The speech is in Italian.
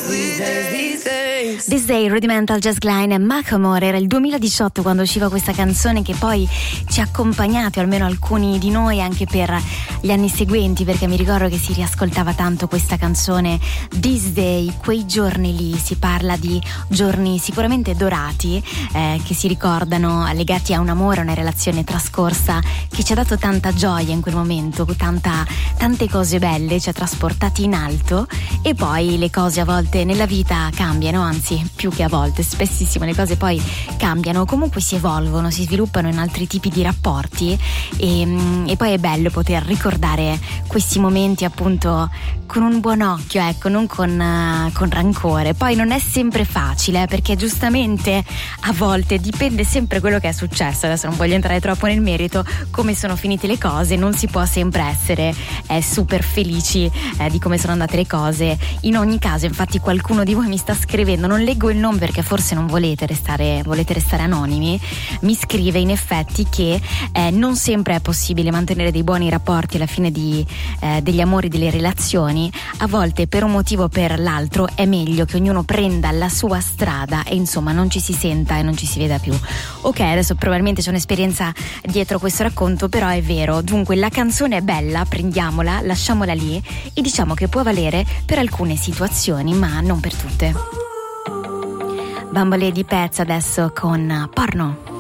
This Day, Rudimental Jazz Klein e Macklemore. Era il 2018 quando usciva questa canzone che poi ci ha accompagnato, almeno alcuni di noi, anche per gli anni seguenti, perché mi ricordo che si riascoltava tanto questa canzone. This Day, quei giorni lì, si parla di giorni sicuramente dorati, che si ricordano, legati a un amore, a una relazione trascorsa che ci ha dato tanta gioia in quel momento, tante cose belle, ci ha trasportati in alto. E poi le cose a volte nella vita cambiano, anzi più che a volte, spessissimo le cose poi cambiano, comunque si evolvono, si sviluppano in altri tipi di rapporti e poi è bello poter ricordare questi momenti appunto con un buon occhio, ecco, non con rancore. Poi non è sempre facile, perché giustamente a volte dipende sempre quello che è successo. Adesso non voglio entrare troppo nel merito, come sono finite le cose, non si può sempre essere super felici di come sono andate le cose. In ogni caso, infatti, qualcuno di voi mi sta scrivendo, non leggo il nome perché forse non volete restare anonimi, mi scrive in effetti che non sempre è possibile mantenere dei buoni rapporti alla fine degli amori, delle relazioni. A volte per un motivo o per l'altro è meglio che ognuno prenda la sua strada e insomma non ci si senta e non ci si veda più. Ok, adesso probabilmente c'è un'esperienza dietro questo racconto, però è vero. Dunque la canzone è bella, prendiamola, lasciamola lì e diciamo che può valere per alcune situazioni ma non per tutte. Bambole di Pezza adesso con Porno.